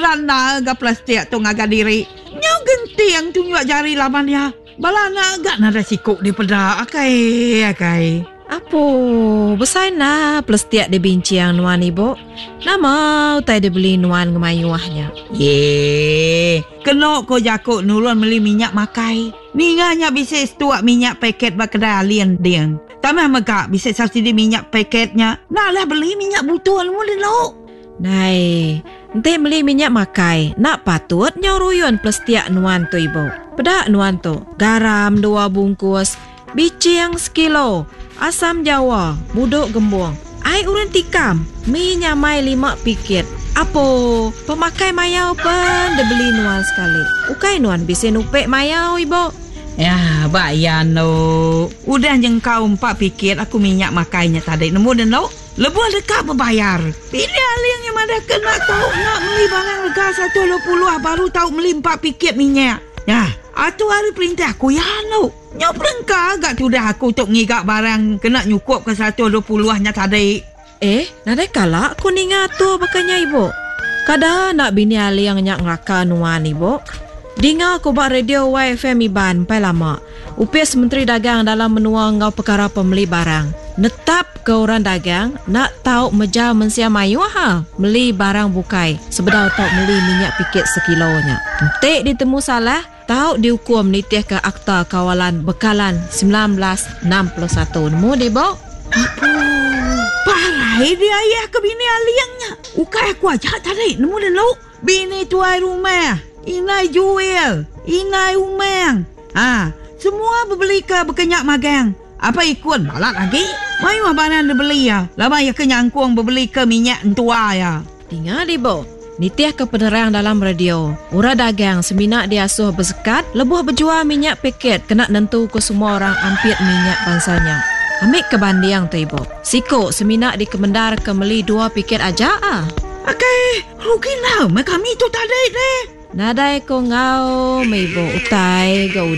balana ga plastik tu ngaga diri. Nya gentiang tu nyuak jari laban ya. Balana agak nada sikuk di peda akai. Apa? Besar na plastik di bincang nuan ibu. Nama utai dibeli nuan ngemayuahnya. Ye, kena ko jakuk nulun beli minyak makai. Ninganya bisa tuak minyak paket bakedai alien diang. Tamah megak bisa subsidi minyak paketnya. Nak lah beli minyak butuh lu lo. Nai, nanti beli minyak makai. Nak patut nyoruyun plastik nuan tu ibu. Pedak nuan tu. Garam 2 bungkus, bicing 1 kilo, asam jawa, buduk gembung, air urun tikam, minyak mai 5 piket. Apa? Pemakai mayau pun dia beli nuan sekali. Ukai nuan bisa nupek mayau ibu. Ya, bayan lo. Udah jengkau 4 piket aku minyak makainya tadi. Nemu dan lo. Lebuh dekat berbayar. Pilih alih yang ada kena tahu nak beli barang harga 120 baru tahu beli 4 piket minyak. Ya, atu hari perintah aku ya lo. Nyok perengkah agak tu dah aku untuk ngigak barang kena nyukup ke 120-nya tadi. Nadai kalak aku ni ngatur bakanya ibu. Kadang nak bini alih yang nyak ngeraka nuan ibu. Dengar aku buat radio YFM Iban pai lama. Upis Menteri Dagang dalam menua ngau perkara pembeli barang. Netap ke orang dagang nak tahu meja mensia mayu beli barang bukai. Sebedau tahu beli minyak pikit 1 kilonya. Entik ditemu salah, tahu dihukum nitih ke Akta Kawalan Bekalan 1961. Nemu dia bau? Parah dia ayah ke bini aliangnya. Ukai aku ajak tadi. Nemu dan lo. Bini tuai rumah. Inai jual, inai umang. Semua berbeli ke berkenyak magang. Apa ikut balat lagi? Mayu barang dia beli ya. Lama ya kenyangkung berbeli ke minyak tua ya. Tinggal di bo. Nitiah ke penerang dalam radio. Ura dagang seminak diasuh bersekat, lebuh berjual minyak paket kena nentu ke semua orang ampit minyak bangsanya. Ambil ke bandiang tu ibu. Sikuk seminak di Kemendar ke meli 2 piket aja Okay, rugi lah. Kami tu tadi deh. Nadai ko ngau may ibu utay